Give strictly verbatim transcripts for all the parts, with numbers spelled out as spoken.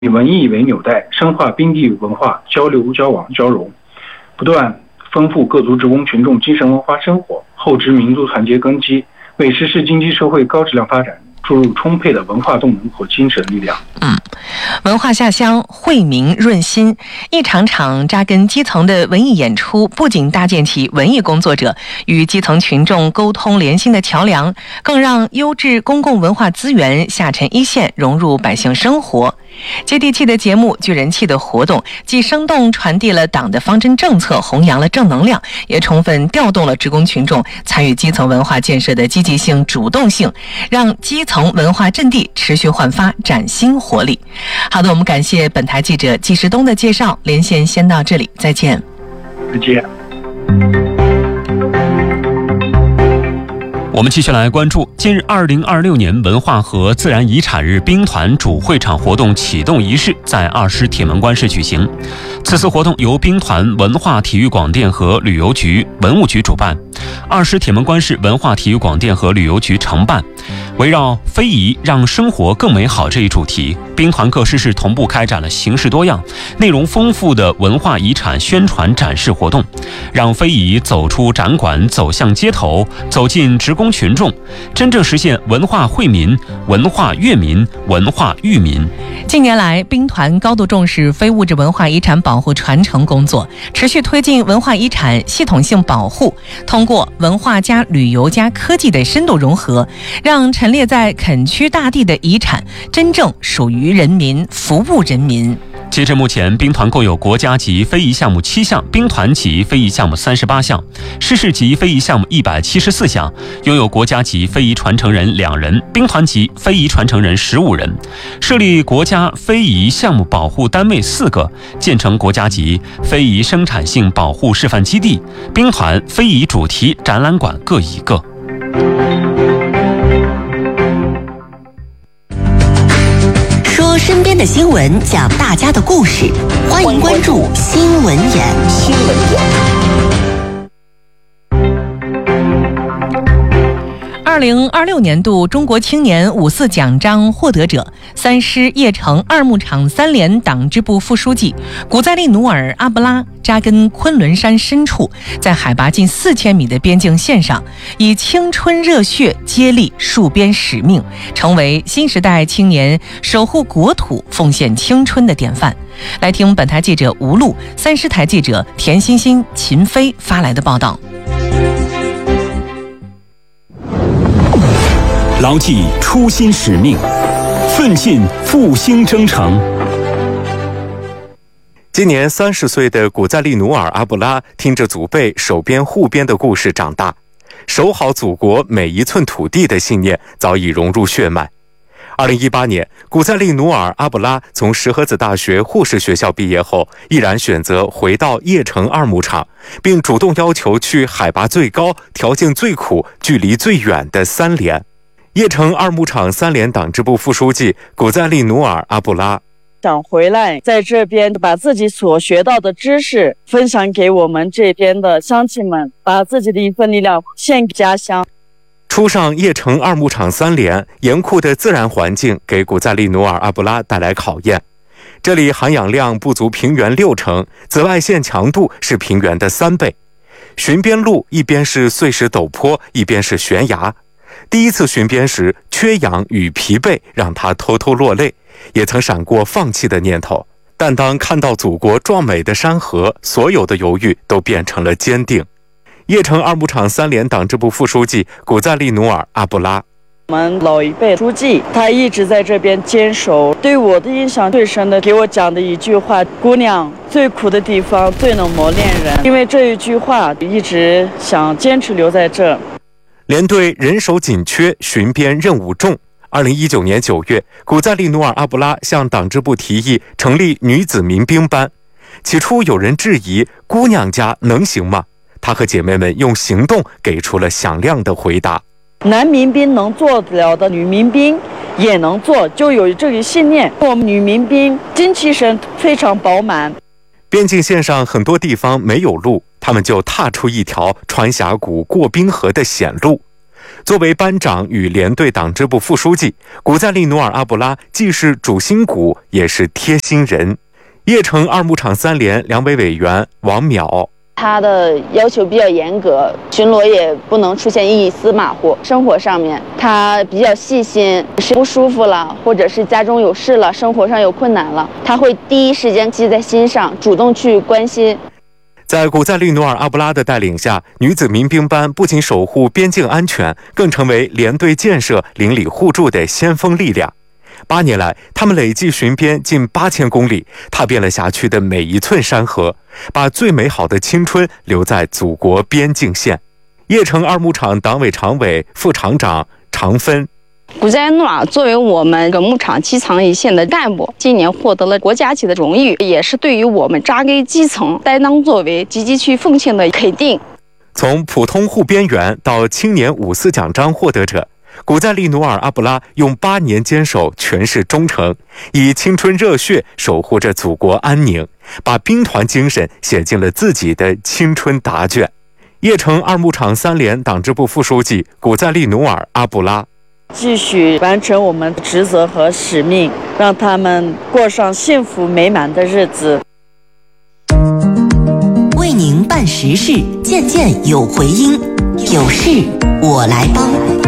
以文艺为纽带，深化滨地文化交流、交往、交融，不断丰富各族职工群众精神文化生活，厚植民族团结根基，为实施经济社会高质量发展注入充沛的文化动能和精神力量。 嗯，文化下乡，惠民润心，一场场扎根基层的文艺演出，不仅搭建起文艺工作者与基层群众沟通联心的桥梁，更让优质公共文化资源下沉一线，融入百姓生活。接地气的节目，聚人气的活动，既生动传递了党的方针政策，弘扬了正能量，也充分调动了职工群众参与基层文化建设的积极性、主动性，让基层文化阵地持续焕发崭新活力。好的，我们感谢本台记者纪时东的介绍，连线先到这里，再见。 再见。 我们继续来关注，近日二零二六年文化和自然遗产日兵团主会场活动启动仪式在二师铁门关市举行。此次活动由兵团文化体育广电和旅游局文物局主办，二师铁门关市文化体育广电和旅游局承办。围绕非遗让生活更美好这一主题，兵团各师室同步开展了形式多样、内容丰富的文化遗产宣传展示活动，让非遗走出展馆，走向街头，走进职工群众，真正实现文化惠民、文化悦民、文化育民。 近年来，兵团高度重视非物质文化遗产保护传承工作，持续推进文化遗产系统性保护，通过文化加旅游加科技的深度融合，让陈列在垦区大地的遗产真正属于人民，服务人民。 截至目前，兵团共有国家级非遗项目七项，兵团级非遗项目三十八项，师室级非遗项目一百七十四项，拥有国家级非遗传承人两人，兵团级非遗传承人十五人，设立国家非遗项目保护单位四个，建成国家级非遗生产性保护示范基地，兵团非遗主题展览馆各一个。 说身边的新闻，讲大家的故事，欢迎关注新闻眼。新闻眼。二零二六年度中国青年五四奖章获得者，三师叶城二牧场三连党支部副书记古再利努尔阿布拉扎根昆仑山深处，在海拔近四千米的边境线上，以青春热血接力戍边使命，成为新时代青年守护国土、奉献青春的典范。来听本台记者吴璐、三师台记者田欣欣、秦飞发来的报道。 牢记初心使命，奋进复兴征程。 今年三十岁的古再利努尔阿布拉听着祖辈守边护边的故事长大，守好祖国每一寸土地的信念早已融入血脉。二零一八年，古再利努尔阿布拉从石河子大学护士学校毕业后，毅然选择回到叶城二牧场，并主动要求去海拔最高、条件最苦、距离最远的三连。叶城二牧场三连党支部副书记古再利努尔阿布拉想回来，在这边把自己所学到的知识分享给我们这边的乡亲们，把自己的一份力量献给家乡。 初上叶城二牧场三连，严酷的自然环境给古再利努尔阿布拉带来考验。这里含氧量不足平原六成，紫外线强度是平原的三倍。巡边路一边是碎石陡坡，一边是悬崖。第一次巡边时，缺氧与疲惫让他偷偷落泪，也曾闪过放弃的念头。但当看到祖国壮美的山河，所有的犹豫都变成了坚定。叶城二牧场三连党支部副书记古再利努尔阿布拉， 我们老一辈书记他一直在这边坚守，对我的印象最深的，给我讲的一句话：姑娘，最苦的地方最能磨练人。因为这一句话，一直想坚持留在这。 连队人手紧缺，巡边任务重。二零一九年九月，古再利努尔阿布拉向党支部提议成立女子民兵班。起初有人质疑，姑娘家能行吗？他和姐妹们用行动给出了响亮的回答。 男民兵能做得了的，女民兵也能做，就有这个信念。我们女民兵精气神非常饱满。 边境线上很多地方没有路，他们就踏出一条穿峡谷、过冰河的险路。 作为班长与联队党支部副书记，古赞利努尔阿布拉既是主心骨，也是贴心人。叶城二牧场三连两委委员王淼， 他的要求比较严格，巡逻也不能出现一丝马虎。生活上面他比较细心，是不舒服了，或者是家中有事了，生活上有困难了，他会第一时间记在心上，主动去关心。 在古赞利努尔阿布拉的带领下，女子民兵班不仅守护边境安全，更成为联队建设邻里互助的先锋力量。八年来，他们累计巡边近八千公里，踏遍了辖区的每一寸山河，把最美好的青春留在祖国边境线。叶城二牧场党委常委、副厂长常芬。 古赞利努尔作为我们这个牧场基层一线的干部，今年获得了国家级的荣誉，也是对于我们扎根基层、担当作为、积极去奉献的肯定。 从普通护边员到青年五四奖章获得者，古赞利努尔阿布拉用八年坚守全市忠诚，以青春热血守护着祖国安宁，把兵团精神写进了自己的青春答卷。叶城二牧场三连党支部副书记古赞利努尔阿布拉， 继续完成我们的职责和使命，让他们过上幸福美满的日子。 为您办实事，件件有回音，有事我来帮。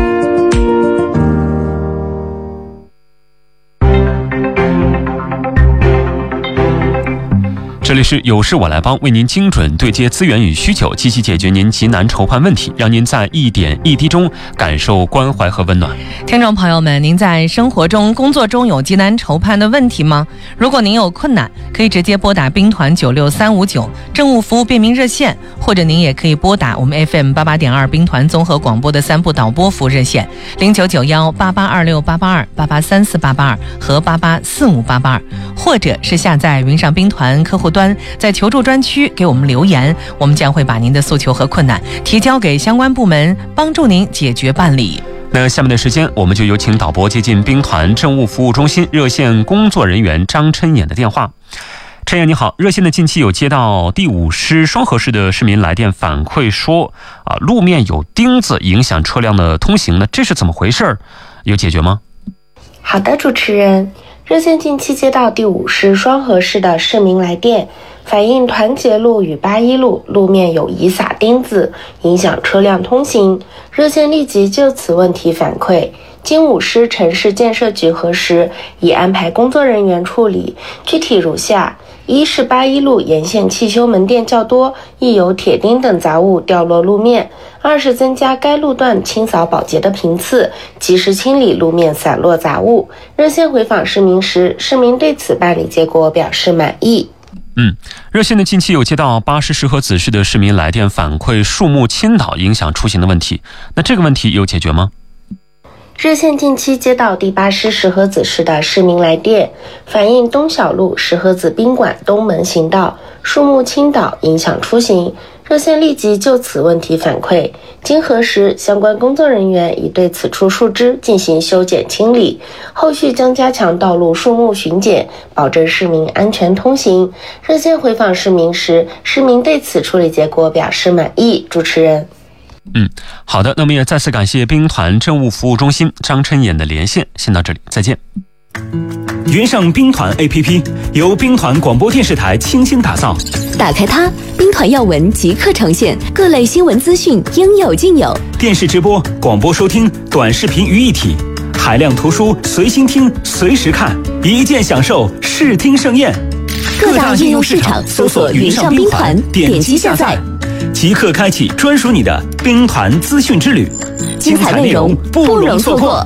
这里是有事我来帮，为您精准对接资源与需求，积极解决您急难愁盼问题，让您在一点一滴中感受关怀和温暖。 听众朋友们，您在生活中、工作中有急难愁盼的问题吗？如果您有困难，可以直接拨打兵团九六三五九政务服务便民热线，或者您也可以拨打我们 F M 八八点二兵团综合广播的三部导播服务热线零九九幺八八二六八八二、八八三四八八二和八八四五八八二，或者是下载云上兵团客户端，在求助专区给我们留言，我们将会把您的诉求和困难提交给相关部门，帮助您解决办理。 那下面的时间，我们就有请导播接进兵团政务服务中心热线工作人员张琛衍的电话。陈衍你好，热线的近期有接到第五师双河市的市民来电反馈说，啊，路面有钉子影响车辆的通行呢，这是怎么回事？有解决吗？ 好的，主持人。热线近期接到第五市双河市的市民来电，反映团结路与八一路路面有遗撒钉子，影响车辆通行。热线立即就此问题反馈，经五师城市建设局核实，已安排工作人员处理。具体如下：一是八一路沿线汽修门店较多，易有铁钉等杂物掉落路面；二是增加该路段清扫保洁的频次，及时清理路面散落杂物。热线回访市民时，市民对此办理结果表示满意。 嗯，热线的近期有接到巴师石河子市的市民来电反馈树木倾倒影响出行的问题，那这个问题有解决吗？ 热线近期接到第八师石河子市的市民来电，反映东小路石河子宾馆东门行道树木倾倒影响出行。热线立即就此问题反馈，经核实，相关工作人员已对此处树枝进行修剪清理，后续将加强道路树木巡检，保证市民安全通行。热线回访市民时，市民对此处理结果表示满意。主持人。 嗯，好的，那么也再次感谢兵团政务服务中心张琛衍的连线，先到这里，再见。 云上兵团 A P P 由兵团广播电视台倾心打造， 打开它，兵团要闻即刻呈现，各类新闻资讯应有尽有， 电视直播、广播收听、短视频于一体，海量图书随心听随时看，一键享受视听盛宴。 各大应用市场搜索云上兵团，点击下载， 即刻开启专属你的兵团资讯之旅， 精彩内容不容错过。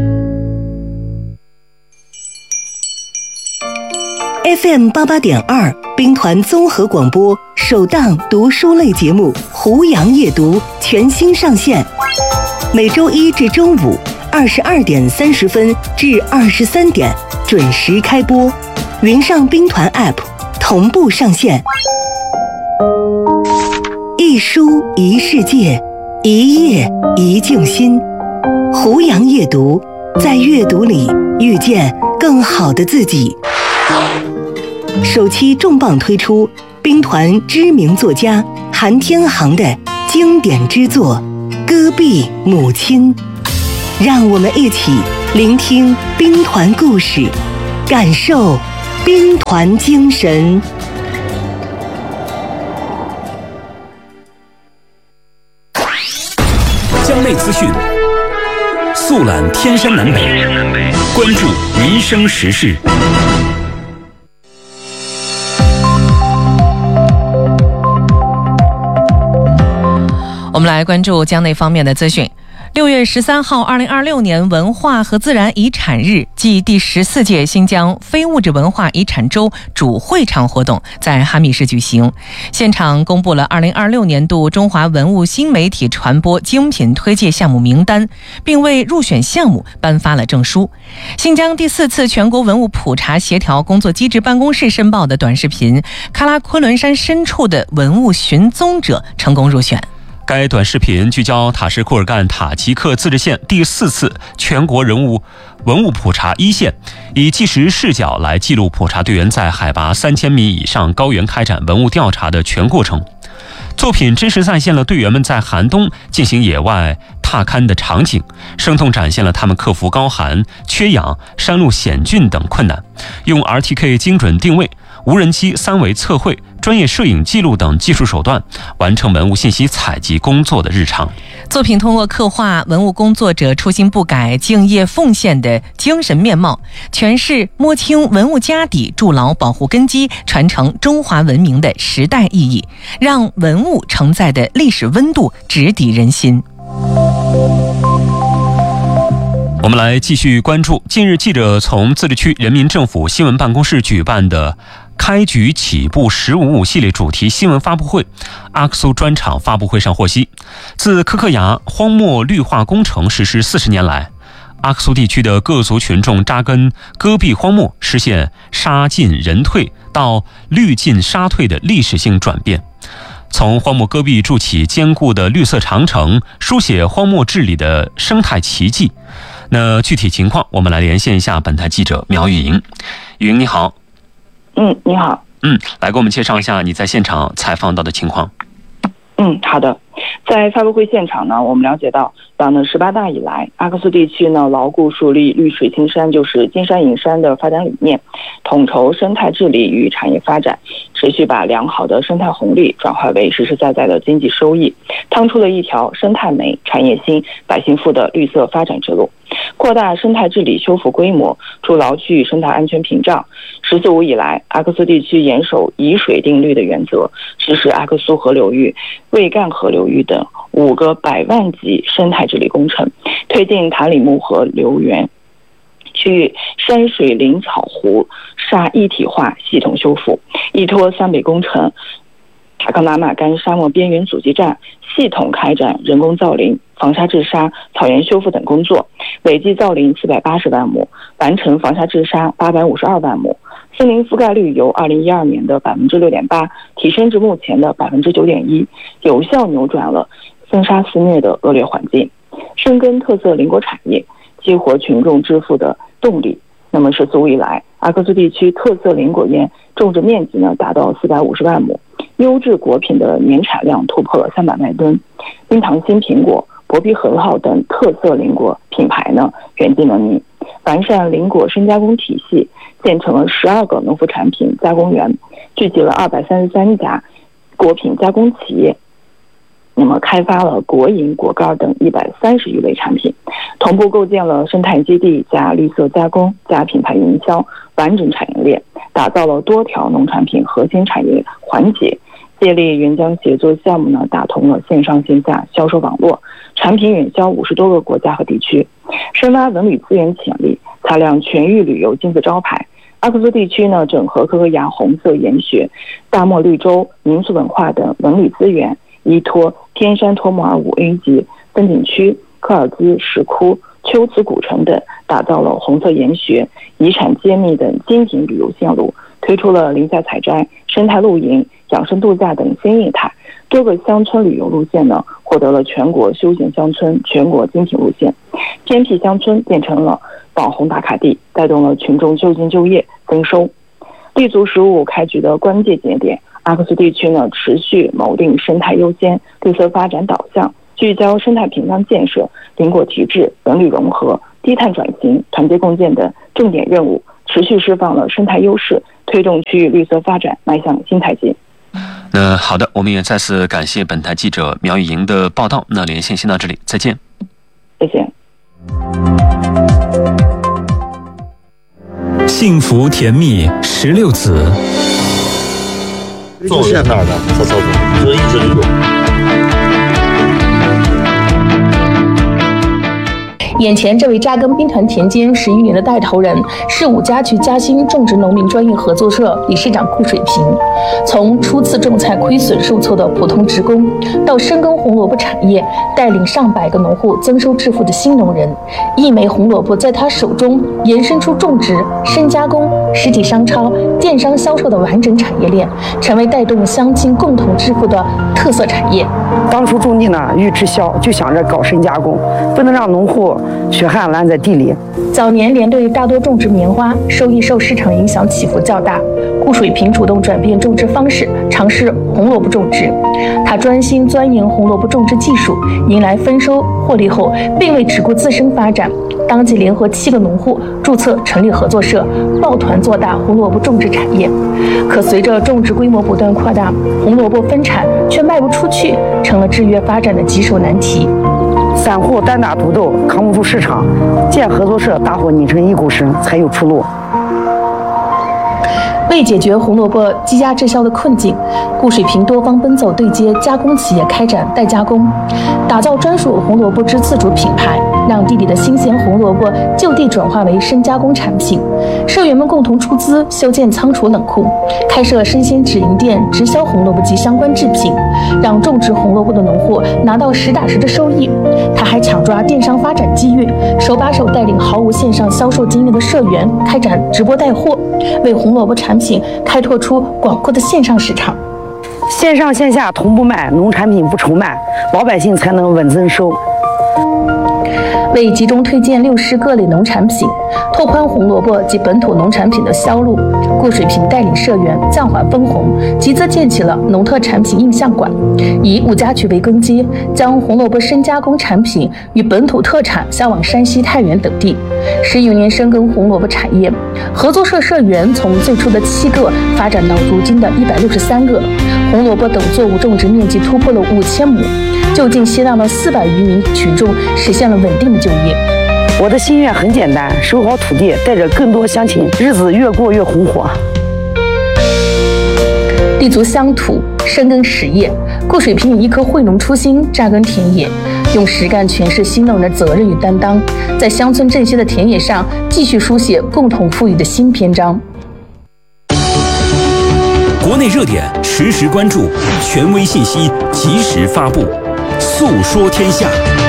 F M 八八点二兵团综合广播首档读书类节目《胡杨夜读》全新上线，每周一至周五二十二点三十分至二十三点准时开播，云上兵团 App 同步上线。一书一世界，一页一静心。胡杨夜读，在阅读里遇见更好的自己。首期重磅推出兵团知名作家韩天航的经典之作《 戈壁母亲。让我们一起聆听兵团故事，感受兵团精神。 江内资讯，速览天山南北，关注民生时事。 我们来关注江内方面的资讯。六月十三号，二零二六年文化和自然遗产日暨第十四届新疆非物质文化遗产周主会场活动在哈密市举行，现场公布了二零二六年度中华文物新媒体传播精品推介项目名单，并为入选项目颁发了证书。新疆第四次全国文物普查协调工作机制办公室申报的短视频《喀拉昆仑山深处的文物寻踪者》成功入选。 该短视频聚焦塔什库尔干塔吉克自治县第四次全国人物文物普查一线，以纪实视角来记录普查队员在海拔三千米以上高原开展文物调查的全过程。作品真实再现了队员们在寒冬进行野外踏勘的场景，生动展现了他们克服高寒、缺氧、山路险峻等困难，用 R T K 精准定位、无人机三维测绘、专业摄影记录等技术手段，完成文物信息采集工作的日常。 作品通过刻画文物工作者初心不改、敬业奉献的精神面貌，诠释摸清文物家底、筑牢保护根基、传承中华文明的时代意义，让文物承载的历史温度直抵人心。 我们来继续关注，近日记者从自治区人民政府新闻办公室举办的开局起步十五五系列主题新闻发布会阿克苏专场发布会上获悉，自柯克崖荒漠绿化工程实施四十年来，阿克苏地区的各族群众扎根戈壁荒漠，实现沙进人退到绿进沙退的历史性转变，从荒漠戈壁筑起坚固的绿色长城，书写荒漠治理的生态奇迹。那具体情况我们来连线一下本台记者苗玉莹。玉莹你好。 嗯，你好。 嗯，来给我们介绍一下你在现场采访到的情况。 嗯，好的。在发布会现场呢，我们了解到，党的十八大以来，阿克苏地区呢牢固树立绿水青山就是金山银山的发展理念，统筹生态治理与产业发展，持续把良好的生态红利转化为实实在在的经济收益，趟出了一条生态美、产业兴、百姓富的绿色发展之路。扩大生态治理修复规模，筑牢区域生态安全屏障。十四五以来，阿克苏地区严守以水定律的原则，实施阿克苏河流域、魏干河流域等五个百万级生态治理工程，推进塔里木河流源区域山水林草湖沙一体化系统修复，依托三北工程、塔克拉玛干沙漠边缘阻击战，系统开展人工造林、防沙治沙、草原修复等工作，累计造林四百八十万亩，完成防沙治沙八百五十二万亩，森林覆盖率由二零一二年的百分之六点八提升至目前的百分之九点一，有效扭转了森沙肆虐的恶劣环境，深耕特色林果产业，激活群众致富的动力。那么十四五以来，阿克苏地区特色林果园种植面积呢达到四百五十万亩，优质果品的年产量突破三百万吨，冰糖新苹果、薄皮核桃等特色林果品牌呢远近闻名，完善林果深加工体系，建成了十二个农副产品加工园，聚集了二百三十三家果品加工企业，那么开发了果饮、果干等一百三十余类产品，同步构建了生态基地加绿色加工加品牌营销完整产业链，打造了多条农产品核心产业环节，借力援疆协作项目呢，打通了线上线下销售网络，产品远销五十多个国家和地区，深挖文旅资源潜力，擦亮全域旅游金字招牌。阿克苏地区呢，整合柯克崖红色岩穴、大漠绿洲、民俗文化等文旅资源，依托天山托木尔五 A 级风景区、科尔兹石窟、秋瓷古城等，打造了红色岩穴、遗产揭秘等精品旅游线路，推出了林下采摘、生态露营、养生度假等新业态。多个乡村旅游路线呢，获得了全国休闲乡村全国精品路线，偏僻乡村变成了网红打卡地，带动了群众就近就业增收。立足十五开局的关键节点，阿克苏地区呢持续锚定生态优先、绿色发展导向， 聚焦生态屏障建设、邻国提质、文旅融合、低碳转型、团结共建等重点任务，持续释放了生态优势，推动区域绿色发展迈向新台阶。 那好的，我们也再次感谢本台记者苗雨莹的报道。那连线先到这里，再见。 再见。 幸福甜蜜十六子， 做现哪儿的？曹操总，这一直有。 眼前这位扎根兵团田间十余年的带头人是五家区嘉兴种植农民专业合作社理事长顾水平。从初次种菜亏损受挫的普通职工，到深耕红萝卜产业，带领上百个农户增收致富的新农人，一枚红萝卜在他手中延伸出种植、深加工、实体商超、电商销售的完整产业链，成为带动乡亲共同致富的特色产业。 当初种地呢，欲滞销，就想着搞深加工，不能让农户血汗烂在地里。 早年连队大多种植棉花，收益受市场影响起伏较大。顾水平主动转变种植方式，尝试红萝卜种植。他专心钻研红萝卜种植技术，迎来丰收获利后，并未只顾自身发展，当即联合七个农户注册成立合作社，抱团做大红萝卜种植产业。可随着种植规模不断扩大，红萝卜分产却卖不出去，成了制约发展的棘手难题。 散户单打独斗扛不住市场，建合作社大伙拧成一股绳才有出路。 为解决红萝卜积压滞销的困境，顾水平多方奔走对接加工企业，开展代加工，打造专属红萝卜之自主品牌，让地里的新鲜红萝卜就地转化为深加工产品。社员们共同出资修建仓储冷库，开设生鲜直营店，直销红萝卜及相关制品，让种植红萝卜的农户拿到实打实的收益。他还抢抓电商发展机遇，手把手带领毫无线上销售经验的社员开展直播带货，为红萝卜产品开拓出广阔的线上市场。 线上线下同步卖，农产品不愁卖，老百姓才能稳增收。 为集中推荐六市各类农产品，拓宽红萝卜及本土农产品的销路，顾水平带领社员暂缓分红，集资建起了农特产品印象馆，以五家区为根基，将红萝卜深加工产品与本土特产销往山西太原等地。十余年深耕红萝卜产业，合作社社员从最初的七个发展到如今的一百六十三个，红萝卜等作物种植面积突破了五千亩，就近吸纳了四百余名群众，实现了稳定的就业。 我的心愿很简单，守好土地，带着更多乡亲，日子越过越红火。 立足乡土，深耕实业，顾水平以一颗惠农初心扎根田野，用实干诠释新农人的责任与担当，在乡村振兴的田野上继续书写共同富裕的新篇章。 国内热点实时关注，权威信息及时发布，诉说天下。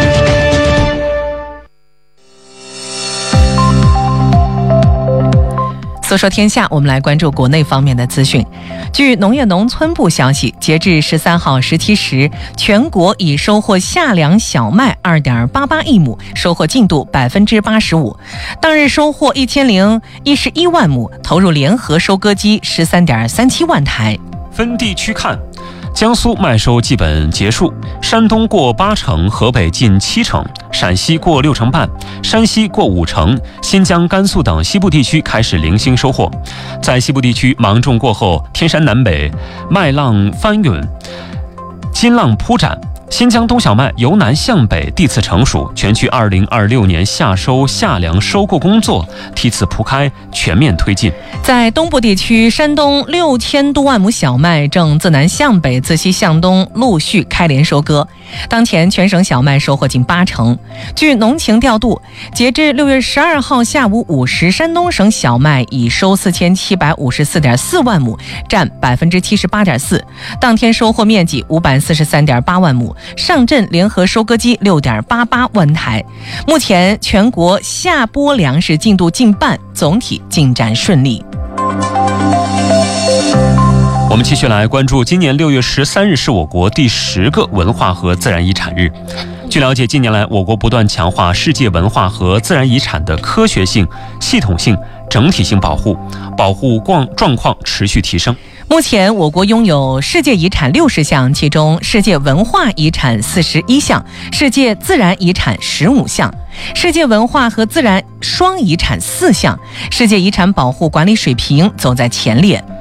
诉说天下，我们来关注国内方面的资讯。据农业农村部消息，截至十三号十七时，全国已收获夏粮小麦二点八八亿亩，收获进度百分之八十五。当日收获一千零一十一万亩，投入联合收割机十三点三七万台。 分地区看。江苏麦收基本结束，山东过八成，河北近七成，陕西过六成半，山西过五成，新疆、甘肃等西部地区开始零星收获。在西部地区芒种过后，天山南北麦浪翻涌，金浪铺展。新疆冬小麦由南向北地次成熟，全区二零二六年夏收夏粮收购工作梯次铺开，全面推进。 在东部地区，山东六千多万亩小麦正自南向北、自西向东陆续开镰收割。当前全省小麦收获近八成。据农情调度，截至六月十二号下午五时，山东省小麦已收四千七百五十四点四万亩，占百分之七十八点四。当天收获面积五百四十三点八万亩。上阵联合收割机 六点八八万台。目前全国夏播粮食进度近半，总体进展顺利。 我们继续来关注，今年六月十三日是我国第十个文化和自然遗产日。据了解，近年来我国不断强化世界文化和自然遗产的科学性、系统性、整体性保护，保护状状况持续提升。 目前我国拥有世界遗产六十项，其中世界文化遗产四十一项，世界自然遗产十五项，世界文化和自然双遗产四项，世界遗产保护管理水平走在前列。